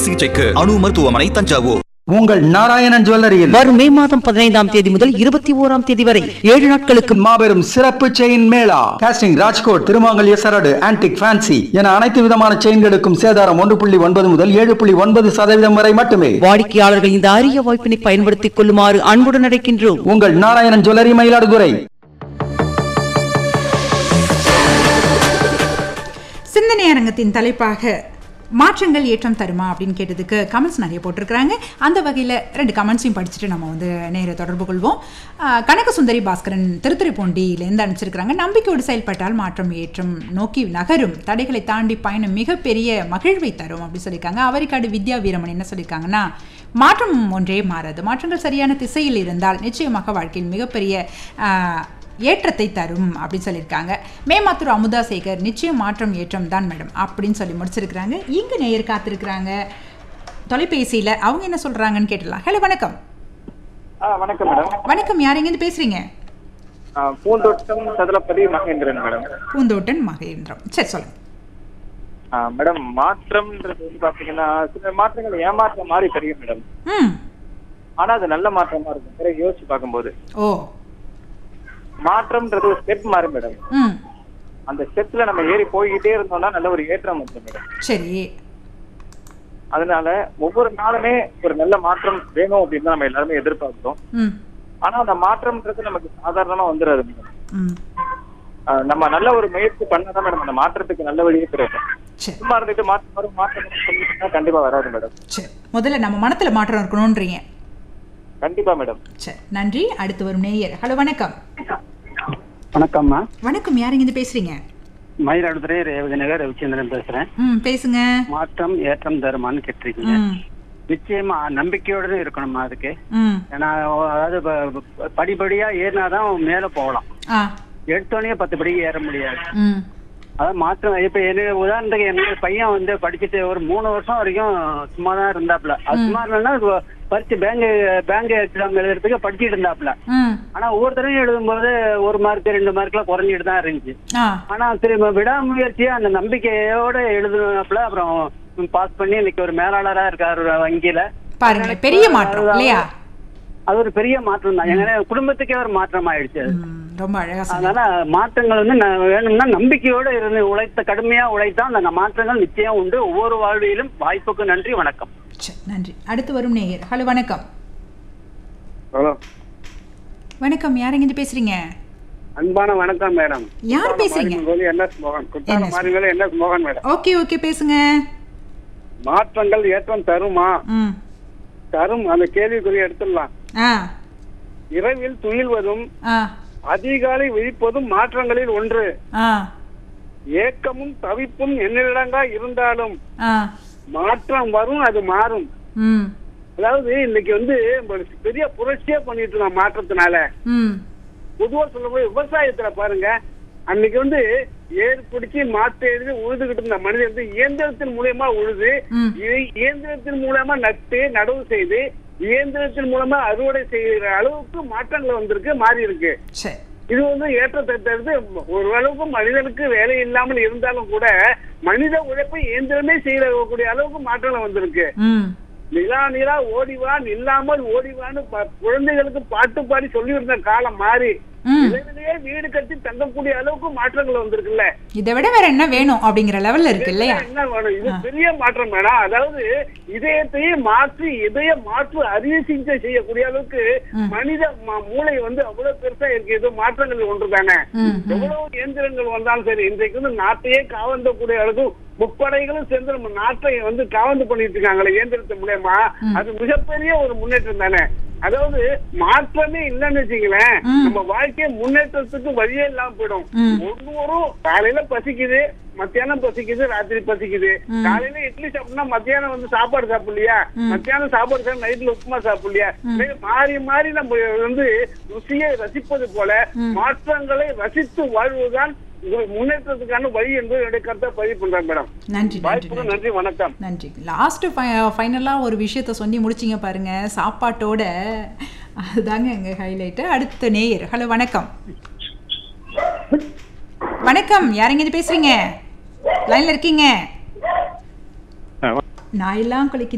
சிகிச்சைக்கு அணு மருத்துவமனை, தஞ்சாவூர். உங்கள் நாராயணன் ஜுவல்லரியில் வரும் மே மாதம் 15ஆம் தேதி முதல் 21ஆம் தேதி வரை 7 நாட்களுக்கு மாபெரும் சிறப்பு செயின் மேளா. காஸ்டிங், ராஜ்கோட், திருமாங்கல்ய சரடு, ஆன்டிக், ஃபேன்சி என அனைத்து விதமான செயின்களுக்கும் சேதாரம் 1.9 முதல் 7.9% வரை மட்டுமே. வாடிக்கையாளர்கள் இந்த அரிய வாய்ப்பினை பயன்படுத்திக் கொள்ளுமாறு அன்புடன் அழைக்கின்றோம். உங்கள் நாராயணன் ஜுவல்லரி, மயிலாடுதுறை. சிந்தனை அரங்கத்தின் தலைப்பாக மாற்றங்கள் ஏற்றம் தருமா அப்படின்னு கேட்டதுக்கு கமெண்ட்ஸ் நிறைய போட்டிருக்கிறாங்க. அந்த வகையில் 2 கமெண்ட்ஸையும் படிச்சுட்டு நம்ம நேர தொடர்பு கொள்வோம். கனகசுந்தரி பாஸ்கரன் திருத்துறைப்பூண்டியிலேருந்து அனுப்பிச்சிருக்கிறாங்க. நம்பிக்கையோடு செயல்பட்டால் மாற்றம் ஏற்றம் நோக்கி நகரும், தடைகளை தாண்டி பயணம் மிகப்பெரிய மகிழ்வை தரும் அப்படி சொல்லியிருக்காங்க. அவரிக்காடு வித்யா வீரமன் என்ன சொல்லியிருக்காங்கன்னா, மாற்றம் ஒன்றே மாறாது, மாற்றங்கள் சரியான திசையில் இருந்தால் நிச்சயமாக வாழ்க்கையில் மிகப்பெரிய ஏற்றத்தை தரும் அப்படின்னு சொல்லியிருக்காங்க. மேமாத்தூர் அமுதா சேகர் நிச்சயம் மாற்றம் ஏற்றம் தான் மேடம் அப்படின்னு சொல்லி முடிச்சிருக்கிறாங்க. இங்கு நேயர் காத்திருக்கிறாங்க தொலைபேசியில். அவங்க என்ன சொல்றாங்கன்னு கேட்டலாம். ஹலோ, வணக்கம். வணக்கம் மேடம். வணக்கம், யார் எங்கேருந்து பேசுறீங்க? பூந்தோட்டம் சதுலப்பதி மகேந்திரன் மேடம். பூந்தோட்டம் மகேந்திரம், சரி சொல்லுங்க மேடம். மாற்றம்ன்றது வந்து பாத்தீங்கன்னா சில மாற்றங்கள் ஏமாற்ற மாதிரி தெரியும் மேடம். ஆனா அது நல்ல மாற்றமா இருக்கும் பிறகு யோசிச்சு பார்க்கும்போது. மாற்றம்ன்றது ஒரு ஸ்டெப் மாதிரி மேடம். அந்த ஸ்டெப்ல நம்ம ஏறி போய்கிட்டே இருந்தோம்னா நல்ல ஒரு ஏற்றம் வந்து மேடம். சரி, அதனால ஒவ்வொரு நாளுமே ஒரு நல்ல மாற்றம் வேணும் அப்படின்னு நம்ம எல்லாருமே எதிர்பார்க்கிறோம். ஆனா அந்த மாற்றம்ன்றது நமக்கு சாதாரணமா வந்துடாது மேடம். நம்ம நல்ல ஒரு முயற்சி பண்ணாதான் மேடம் அந்த மாற்றத்துக்கு நல்ல வழியே கிடைக்கும். சும்மா இருந்துட்டு மாற்றம் கண்டிப்பா வராது மேடம். முதல்ல நம்ம மனத்துல மாற்றம் இருக்கணும்ன்றீங்க. கண்டிப்பா மேடம். சரி, நன்றி. அடுத்து வரும் நேயர். ஹலோ, வணக்கம். வணக்கம்மா. வணக்கம், யார் இங்க பேசுறீங்க? மயிலாடுதுறை ரேவதி நகர் ரவிச்சந்திரன் பேசுறேன். பேசுங்க. மாற்றம் ஏற்றம் தருமான்னு கேட்டிருக்கீங்க. நிச்சயமா நம்பிக்கையோட இருக்கணுமா அதுக்கு. ஏன்னா அதாவது படிப்படியா ஏறினாதான் மேல போகலாம். எடுத்தோடனே 10 படி ஏற முடியாது. அதான் மாற்றம். இப்ப உதாரணத்துக்கு என்னோட பையன் வந்து படிச்சுட்டு ஒரு 3 வருஷம் வரைக்கும் சும்மா தான் இருந்தாப்ல. அது சும்மா இல்லைன்னா பரிச்சு பேங்க் எக்ஸாம் எழுதுறதுக்கு படிச்சுட்டு இருந்தாப்ல. ஆனா ஒவ்வொருத்தரையும் எழுதும் போது 1 மார்க் 2 மார்க்லாம் குறைஞ்சிட்டு தான் இருந்துச்சு. ஆனா திரும்ப விடாமுயற்சியா அந்த நம்பிக்கையோட எழுதுனாப்ல. அப்புறம் பாஸ் பண்ணி இன்னைக்கு ஒரு மேலாளரா இருக்காரு வங்கியில. பாருங்க, பெரிய மாற்றம் இல்லையா? அது ஒரு பெரிய மாற்றம் தான். எங்க குடும்பத்துக்கே ஒரு மாற்றம் ஆயிடுச்சு. ரொம்ப அழகா. அதனால மாற்றங்கள் வந்து வேணும்னா நம்பிக்கையோட இருந்து கடுமையா உழைத்தா அந்த மாற்றங்கள் நிச்சயம் உண்டு. ஒவ்வொரு வாழ்விலும். வாய்ப்புக்கு நன்றி, வணக்கம். நன்றி. அடுத்து வரும் நேயர். ஹலோ, வணக்கம். ஹலோ, வணக்கம், யார் எங்க பேசுறீங்க? அன்பான வணக்கம் மேடம். யார் பேசுறீங்க? மோகன் மேடம். ஓகே ஓகே, பேசுங்க. மாற்றங்கள் ஏற்றம் தருமா? தரும். அந்த கேள்விக்குரிய எடுத்துடலாம். இரவில் துயில்வதும் அதிகாலை விழிப்பதும் மாற்றங்களில் ஒன்று. ஏக்கமும் தவிப்பும் என்னிடங்கா இருந்தாலும் மாற்றம் வரும், அது மாறும். அதாவது இன்னைக்கு வந்து பெரிய புரட்சியா பண்ணிட்டு இருக்கோம் மாற்றத்தினால. பொதுவா சொல்லும்போது விவசாயத்துல பாருங்க, அன்னைக்கு வந்து ஏறு பிடிச்சி மாற்று எழுதி உழுதுகிட்டு இருந்த மனிதன் வந்து இயந்திரத்தின் மூலமா உழுது, இயந்திரத்தின் மூலமா நட்டு நடவு செய்து, இயந்திரத்தின் மூலமா அறுவடை செய்யற அளவுக்கு மாற்றங்கள் வந்திருக்கு, மாறி இருக்கு. இது வந்து ஏற்றத்தை தருது. ஓரளவுக்கு மனிதனுக்கு வேலை இல்லாமல் இருந்தாலும் கூட மனித உழைப்பை இயந்திரமே செய்யக்கூடிய அளவுக்கு மாற்றங்கள் வந்திருக்கு. நிலா ஓடிவா, இல்லாமல் ஓடிவான்னு குழந்தைகளுக்கு பாட்டு பாடி சொல்லி இருந்த காலம் மாறி விரைவிலேயே வீடு கட்டி தங்கக்கூடிய அளவுக்கு மாற்றங்கள் வந்திருக்குல்ல. இதை விட வேற என்ன வேணும் அப்படிங்கிற லெவல்ல இருக்கு இல்லையா? என்ன வேணும்? இது பெரிய மாற்றம் வேணாம். அதாவது இதயத்தையே மாற்றி இதய மாற்று அரிய சிகிச்சை செய்யக்கூடிய அளவுக்கு மனித மூளை வந்து அவ்வளவு பெருசா இருக்கு. ஏதோ மாற்றங்கள் ஒன்று தானே. எவ்வளவு இயந்திரங்கள் வந்தாலும் சரி, இன்றைக்கு வந்து நாட்டையே காவந்தக்கூடிய அளவுக்கு முப்படைகளும் சேர்ந்து நம்ம நாட்டை வந்து காவந்து பண்ணிட்டு இருக்காங்களே இயந்திரத்தின் மூலமா. அது மிகப்பெரிய ஒரு முன்னேற்றம் தானே. அதாவது மாற்றமே இல்லைன்னு வச்சுங்களேன், நம்ம வாழ்க்கையை முன்னேற்றத்துக்கு வழியே இல்லாம போயிடும். ஒவ்வொரு காலையில பசிக்குது, மத்தியானம் பசிக்குது, ராத்திரி பசிக்குது. காலையில இட்லி சாப்பிட்டா மத்தியானம் வந்து சாப்பாடு சாப்பிடலையா, மத்தியானம் சாப்பாடு சாப்பிட நைட்ல உப்புமா சாப்பிடலையா. மாறி மாறி நம்ம வந்து ருசியை ரசிப்பது போல மாற்றங்களை ரசித்து வாழ்வதுதான் முன்னேற்றத்துக்கான வழி என்பது என்னுடைய கருத்தை பதிவு பண்றேன் மேடம். நன்றி, நன்றி, வணக்கம். நன்றி. லாஸ்ட் ஃபைனலா ஒரு விஷயத்த சொல்லி முடிச்சிங்க பாருங்க, சாப்பாட்டோட. அதுதாங்க எங்க ஹைலைட். அடுத்த நேயர். ஹலோ, வணக்கம். வணக்கம், யாரெங்க பேசுறீங்க? லைன்ல இருக்கீங்க? நான் எல்லாம்